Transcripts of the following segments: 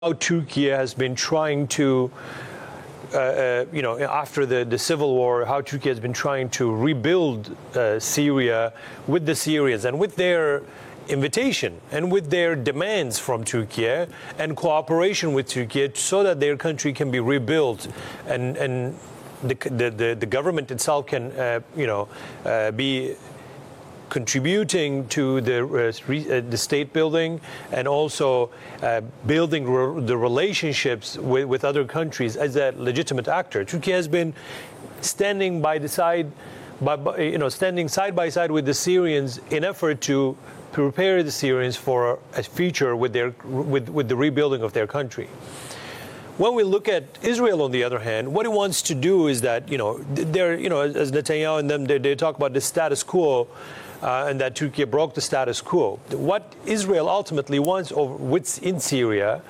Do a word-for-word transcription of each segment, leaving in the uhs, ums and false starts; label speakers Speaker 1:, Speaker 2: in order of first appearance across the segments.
Speaker 1: how Turkey has been trying to, uh, uh, you know, after the, the civil war, how Turkey has been trying to rebuild uh, Syria with the Syrians and with their invitation and with their demands from Turkey and cooperation with Turkey so that their country can be rebuilt and, and the, the, the government itself can, uh, you know, uh, be contributing to the, uh, the state building and also uh, building re the relationships with, with other countries as a legitimate actor. Turkey has been standing by the side, by, you know, standing side by side with the Syrians in effort to prepare the Syrians for a future with their with, with the rebuilding of their country. When we look at Israel, on the other hand, what it wants to do is that, you know, they're, you know, as Netanyahu and them, they, they talk about the status quo. Uh, and that Turkey broke the status quo. What Israel ultimately wants over, with, in Syria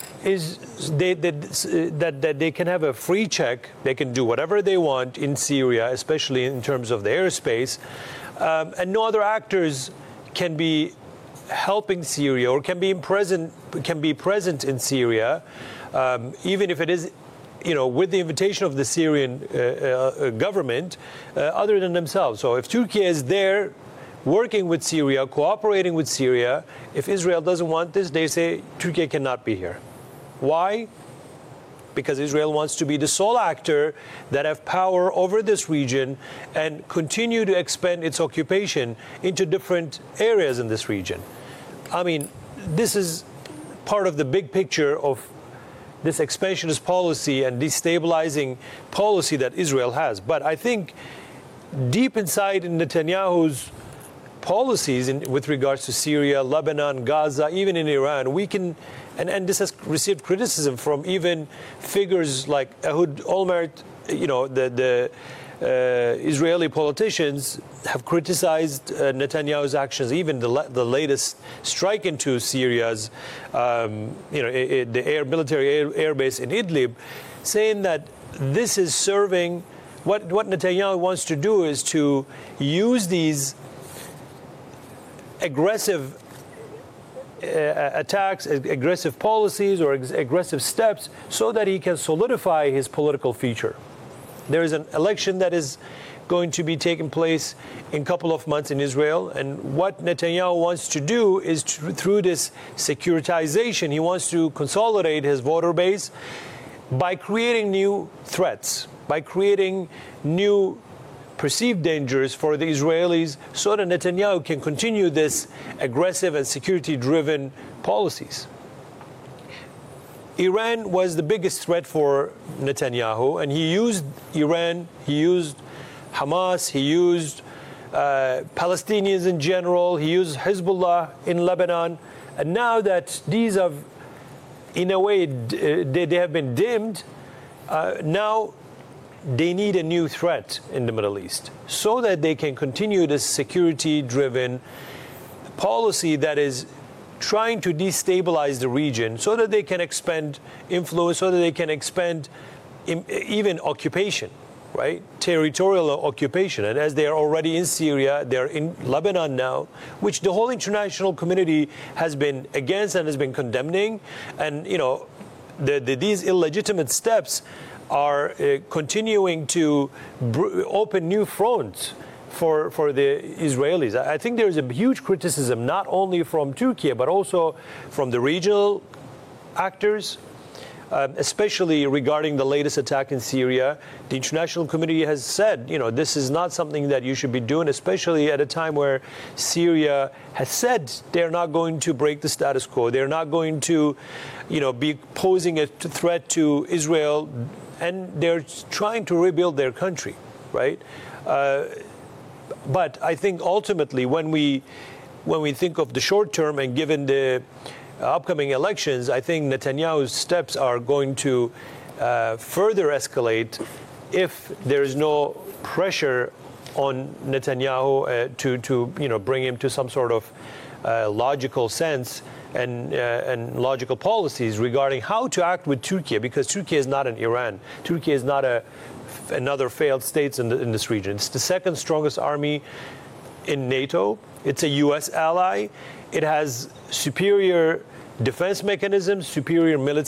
Speaker 1: is they, they, that, that they can have a free check. They can do whatever they want in Syria, especially in terms of the airspace. Um, and no other actors can be helping Syria or can be present, can be present in Syria, um, even if it is, you know, with the invitation of the Syrian uh, uh, government, uh, other than themselves. So if Turkey is there, working with Syria, cooperating with Syria, if Israel doesn't want this, they say Turkey cannot be here. Why? Because Israel wants to be the sole actor that have power over this region and continue to expand its occupation into different areas in this region. I mean, this is part of the big picture of this expansionist policy and destabilizing policy that Israel has. But I think deep inside in Netanyahu's policies in, with regards to Syria, Lebanon, Gaza, even in Iran, we can, and, and this has received criticism from even figures like Ehud Olmert, you know, the, the uh, Israeli politicians have criticized uh, Netanyahu's actions, even the, the latest strike into Syria's, um, you know, it, it, the air, military air, air base in Idlib, saying that this is serving, what, what Netanyahu wants to do is to use these aggressive uh, attacks, aggressive policies or aggressive steps so that he can solidify his political future. There is an election that is going to be taking place in a couple of months in Israel, and what Netanyahu wants to do is to, through this securitization, he wants to consolidate his voter base by creating new threats, by creating new perceived dangers for the Israelis so that Netanyahu can continue this aggressive and security-driven policies. Iran was the biggest threat for Netanyahu, and he used Iran, he used Hamas, he used uh, Palestinians in general, he used Hezbollah in Lebanon, and now that these have, in a way, they, they have been dimmed, uh, now they need a new threat in the Middle East so that they can continue this security-driven policy that is trying to destabilize the region so that they can expand influence, so that they can expand even occupation, right? Territorial occupation. And as they are already in Syria, they're in Lebanon now, which the whole international community has been against and has been condemning. And, you know, the, the, these illegitimate steps are uh, continuing to br open new fronts for, for the Israelis. I think there's a huge criticism, not only from Turkey, but also from the regional actors, uh, especially regarding the latest attack in Syria. The international community has said, you know, this is not something that you should be doing, especially at a time where Syria has said they're not going to break the status quo. They're not going to, you know, be posing a threat to Israel, and they're trying to rebuild their country, right? Uh, but I think ultimately, when we when we think of the short term and given the upcoming elections, I think Netanyahu's steps are going to uh, further escalate if there is no pressure on Netanyahu uh, to to you know bring him to some sort of uh, logical sense and, uh, and logical policies regarding how to act with Turkey, because Turkey is not an Iran. Turkey is not a, another failed state in, the, in this region. It's the second strongest army in NATO. It's a U S ally. It has superior defense mechanisms, superior military